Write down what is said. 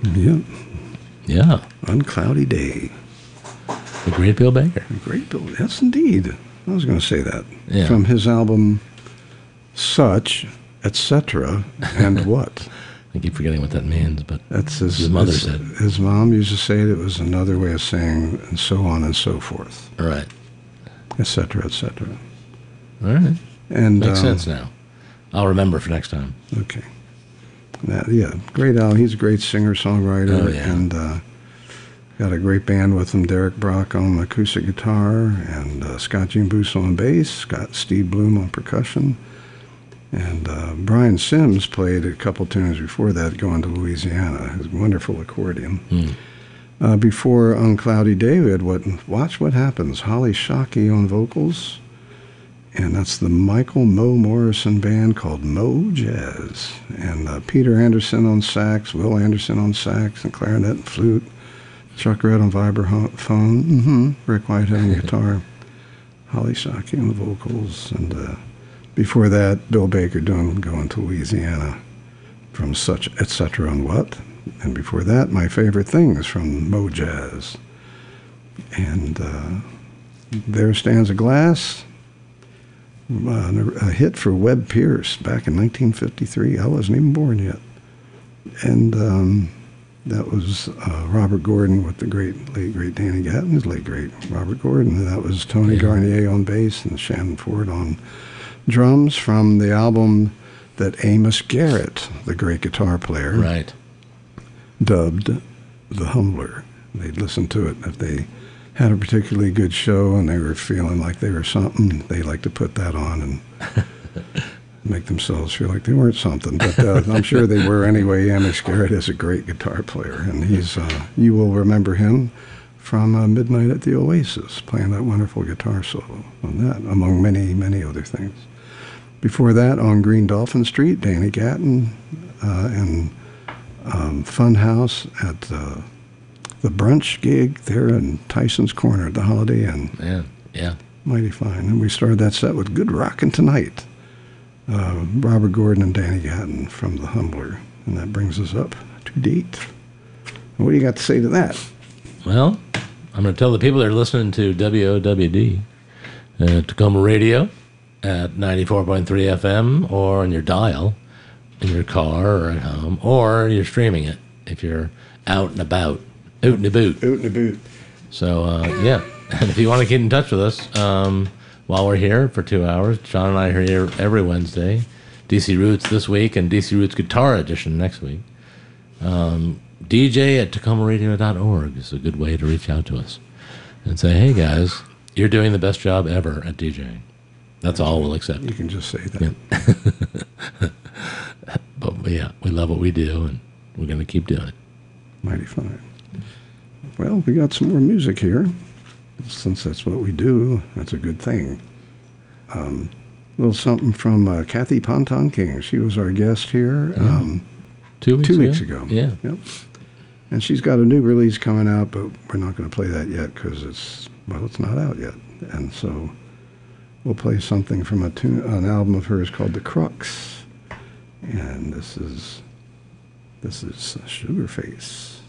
Yep. Yeah. Uncloudy Day. The great Bill Baker. The great Bill. Yes, indeed. I was going to say that. Yeah. From his album Such, Etc. and What? I keep forgetting what that means, but That's his mother said. His mom used to say it was another way of saying and so on and so forth. All right. Etc., etc. All right. And makes sense now. I'll remember for next time. Okay. Yeah, great Al. He's a great singer-songwriter. Oh, yeah. And got a great band with him. Derek Brock on acoustic guitar and Scott Jean Booth on bass. Got Steve Bloom on percussion. And Brian Sims played a couple tunes before that, Going to Louisiana. His wonderful accordion. Before Uncloudy Day, we had Watch What Happens. Holly Shockey on vocals. And that's the Michael Mo Morrison band called Mo Jazz. And Peter Anderson on sax, Will Anderson on sax and clarinet and flute. Chuck Red on vibraphone. Rick Whitehead on guitar. Holly Shockey on the vocals. And before that, Bill Baker doing Going to Louisiana from Such, Etc. and What. And before that, My Favorite Things from Mo Jazz. And There Stands a Glass, a hit for Webb Pierce back in 1953. I wasn't even born yet. And that was Robert Gordon with the late great Danny Gatton, his late great Robert Gordon. And that was Tony Garnier on bass and Shannon Ford on drums from the album that Amos Garrett, the great guitar player, dubbed The Humbler. They'd listen to it if they had a particularly good show and they were feeling like they were something. They like to put that on and make themselves feel like they weren't something. But I'm sure they were anyway. Amos Garrett is a great guitar player, and he's you will remember him from Midnight at the Oasis, playing that wonderful guitar solo on that, among many, many other things. Before that, on Green Dolphin Street, Danny Gatton and Funhouse at the brunch gig there in Tyson's Corner at the Holiday Inn. Man, yeah. Mighty fine. And we started that set with Good Rockin' Tonight. Robert Gordon and Danny Gatton from The Humbler. And that brings us up to date. What do you got to say to that? Well, I'm going to tell the people that are listening to WOWD, Tacoma Radio, at 94.3 FM, or on your dial, in your car or at home, or you're streaming it if you're out and about, out and about. Out and about. So, yeah. And if you want to get in touch with us while we're here for 2 hours, John and I are here every Wednesday. DC Roots this week and DC Roots Guitar Edition next week. DJ at TacomaRadio.org is a good way to reach out to us and say, hey, guys, you're doing the best job ever at DJing. That's all we'll accept. You can just say that. Yeah. But, yeah, we love what we do, and we're going to keep doing it. Mighty fine. Well, we got some more music here. Since that's what we do, that's a good thing. A little something from Kathy Ponton King. She was our guest here 2 weeks 2 weeks ago. Yeah. Yep. And she's got a new release coming out, but we're not going to play that yet because it's not out yet. And so we'll play something from an album of hers called The Crux. And this is Sugarface.